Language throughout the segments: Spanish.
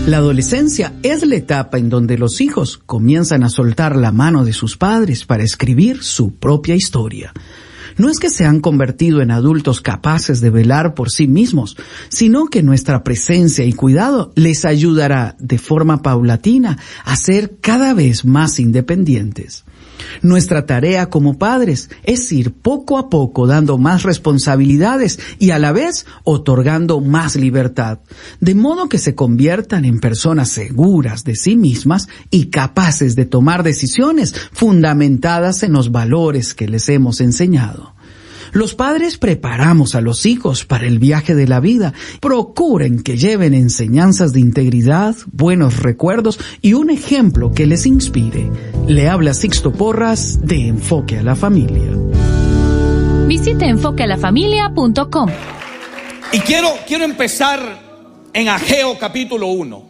La adolescencia es la etapa en donde los hijos comienzan a soltar la mano de sus padres para escribir su propia historia. No es que se han convertido en adultos capaces de velar por sí mismos, sino que nuestra presencia y cuidado les ayudará de forma paulatina a ser cada vez más independientes. Nuestra tarea como padres es ir poco a poco dando más responsabilidades y a la vez otorgando más libertad, de modo que se conviertan en personas seguras de sí mismas y capaces de tomar decisiones fundamentadas en los valores que les hemos enseñado. Los padres preparamos a los hijos para el viaje de la vida. Procuren que lleven enseñanzas de integridad, buenos recuerdos y un ejemplo que les inspire. Le habla Sixto Porras de Enfoque a la Familia. Visite enfoquealafamilia.com. Y quiero empezar en Ageo capítulo 1.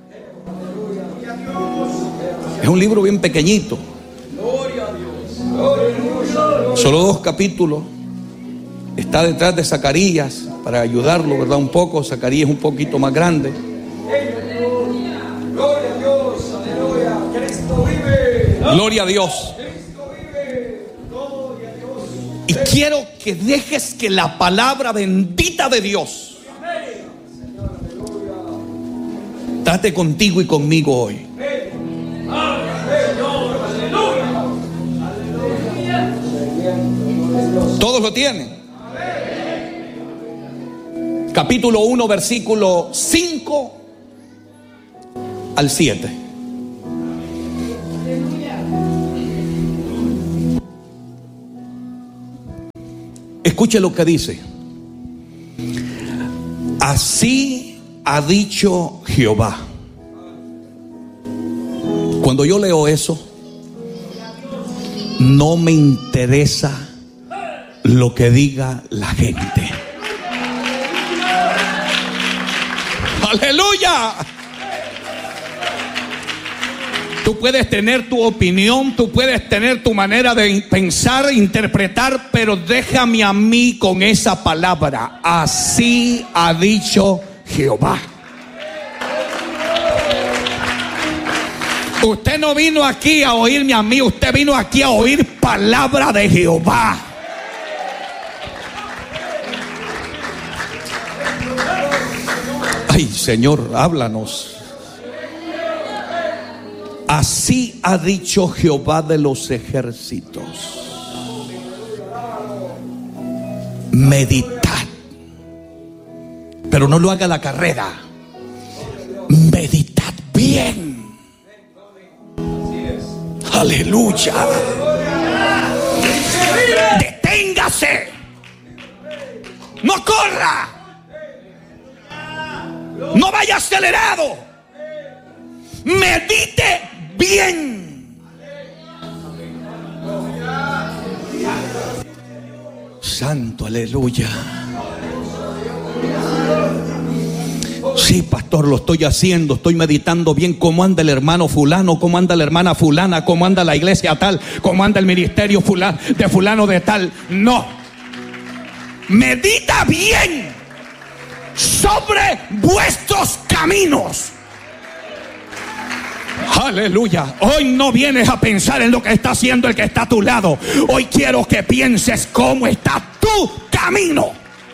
Es un libro bien pequeñito. Solo 2 capítulos. Está detrás de Zacarías para ayudarlo, ¿verdad? Un poco. Zacarías es un poquito más grande. Gloria a Dios. Y quiero que dejes que la palabra bendita de Dios trate contigo y conmigo hoy. ¿Todos lo tienen? Capítulo 1, versículo 5 al 7. Escuche lo que dice. Así ha dicho Jehová. Cuando yo leo eso, no me interesa lo que diga la gente. ¡Aleluya! Tú puedes tener tu opinión, tú puedes tener tu manera de pensar, interpretar, pero déjame a mí con esa palabra. Así ha dicho Jehová. Usted no vino aquí a oírme a mí, usted vino aquí a oír palabra de Jehová. Ay, Señor, háblanos. Así ha dicho Jehová de los ejércitos. Meditad, pero no lo haga a la carrera. Meditad bien. Aleluya. Deténgase. No corra. No vaya acelerado. Medite bien. Santo, aleluya. Sí, pastor, lo estoy haciendo. Estoy meditando bien cómo anda el hermano fulano, cómo anda la hermana fulana, cómo anda la iglesia tal, cómo anda el ministerio fulano de tal. No. Medita bien sobre vuestros caminos. Aleluya. Hoy no vienes a pensar en lo que está haciendo el que está a tu lado. Hoy quiero que pienses cómo está tu camino.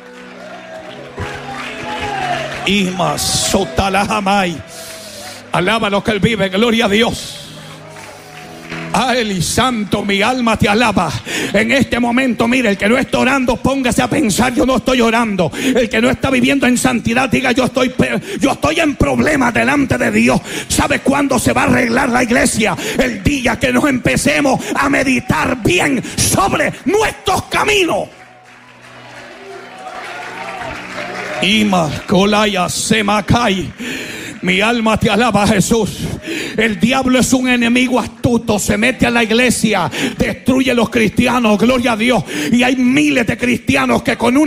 Alaba lo que él vive. Gloria a Dios. Ay, santo, mi alma te alaba. En este momento, mire, el que no está orando, póngase a pensar: yo no estoy orando. El que no está viviendo en santidad, diga: yo estoy en problemas delante de Dios. ¿Sabe cuándo se va a arreglar la iglesia? El día que nos empecemos a meditar bien sobre nuestros caminos. Mi alma te alaba, Jesús. El diablo es un enemigo astuto. Se mete a la iglesia, destruye a los cristianos. Gloria a Dios. Y hay miles de cristianos que con una